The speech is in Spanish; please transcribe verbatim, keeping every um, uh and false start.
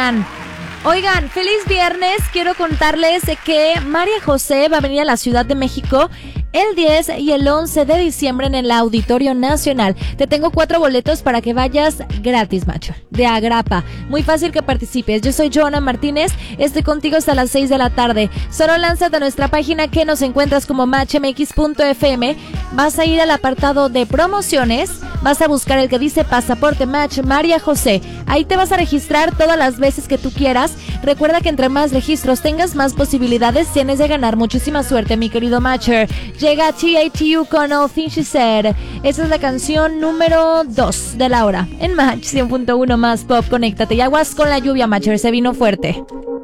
Adrián. Oigan, feliz viernes. Quiero contarles que María José va a venir a la Ciudad de México el diez y el once de diciembre en el Auditorio Nacional. Te tengo cuatro boletos para que vayas gratis, macho, de agrapa. Muy fácil que participes. Yo soy Joana Martínez, estoy contigo hasta las seis de la tarde. Solo lánzate a nuestra página que nos encuentras como match m x punto f m. Vas a ir al apartado de promociones, vas a buscar el que dice Pasaporte Match María José. Ahí te vas a registrar todas las veces que tú quieras. Recuerda que entre más registros tengas, más posibilidades tienes de ganar. Muchísima suerte, mi querido matcher. Llega T A T U con All Things She Said. Esa es la canción número dos de la hora. En Match cien punto uno más Pop, conéctate y aguas con la lluvia, matcher, se vino fuerte.